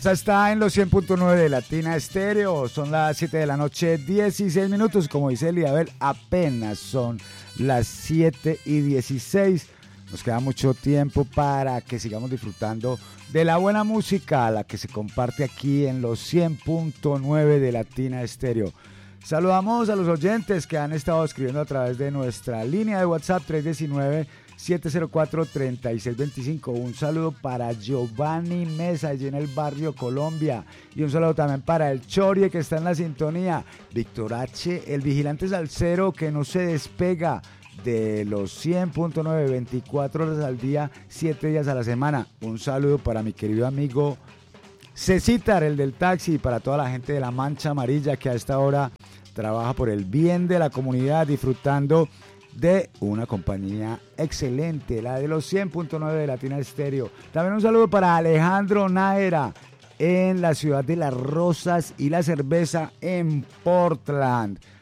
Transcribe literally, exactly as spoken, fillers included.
Está en los cien punto nueve de Latina Estéreo, son las siete de la noche, dieciséis minutos, como dice Eliabel, apenas son las siete y dieciséis. Nos queda mucho tiempo para que sigamos disfrutando de la buena música, la que se comparte aquí en los cien punto nueve de Latina Estéreo. Saludamos a los oyentes que han estado escribiendo a través de nuestra línea de WhatsApp tres uno nueve, siete cero cuatro, tres seis dos cinco. Un saludo para Giovanni Mesa, allí en el barrio Colombia. Y un saludo también para el Chorie, que está en la sintonía. Víctor H., el vigilante salsero que no se despega de los cien punto nueve, veinticuatro horas al día, siete días a la semana. Un saludo para mi querido amigo Cecitar, el del taxi, y para toda la gente de la Mancha Amarilla que a esta hora trabaja por el bien de la comunidad, disfrutando de una compañía excelente, la de los cien punto nueve de Latina Estéreo. También un saludo para Alejandro Nájera en la ciudad de Las Rosas y la cerveza en Portland.